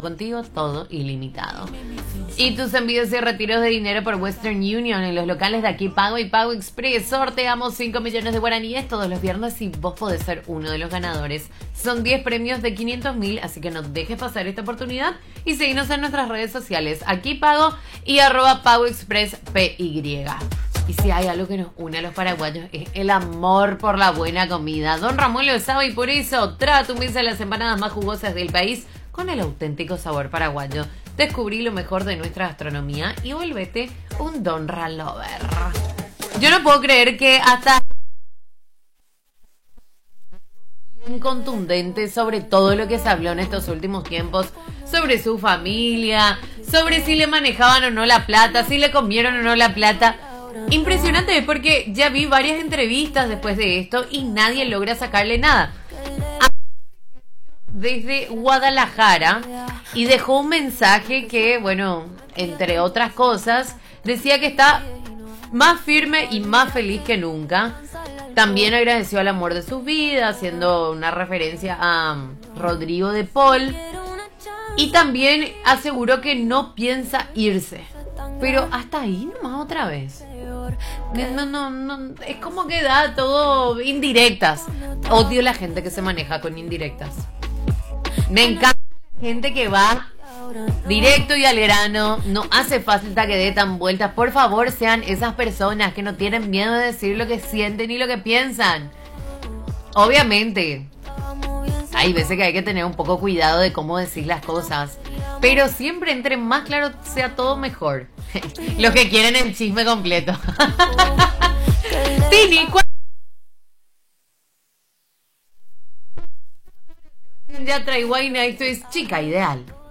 contigo, todo ilimitado. Y tus envíos y retiros de dinero por Western Union en los locales de Aquí Pago y Pago Express. Sorteamos 5 millones de guaraníes todos los viernes y vos podés ser uno de los ganadores. Son 10 premios de 500.000, así que no dejes pasar esta oportunidad y seguinos en nuestras redes sociales, Aquí Pago y @PagoExpressPY. Y si hay algo que nos une a los paraguayos es el amor por la buena comida. Don Ramón lo sabe y por eso trae tu mesa de las empanadas más jugosas del país con el auténtico sabor paraguayo. Descubrí lo mejor de nuestra gastronomía y volvete un Don Ralover. Yo no puedo creer que hasta bien contundente sobre todo lo que se habló en estos últimos tiempos, sobre su familia, sobre si le manejaban o no la plata, si le comieron o no la plata. Impresionante, porque ya vi varias entrevistas después de esto y nadie logra sacarle nada. Desde Guadalajara, y dejó un mensaje que, bueno, entre otras cosas, decía que está más firme y más feliz que nunca. También agradeció al amor de su vida, haciendo una referencia a Rodrigo de Paul, y también aseguró que no piensa irse. Pero hasta ahí nomás otra vez. No, es como que da todo indirectas. Odio la gente que se maneja con indirectas. Me encanta la gente que va directo y al grano. No hace falta que dé tan vueltas. Por favor, sean esas personas que no tienen miedo de decir lo que sienten y lo que piensan. Obviamente, hay veces que hay que tener un poco cuidado de cómo decir las cosas, pero siempre entre más claro sea todo, mejor. Los que quieren el chisme completo. Tini, ya traigo Guayna, esto es Chica Ideal.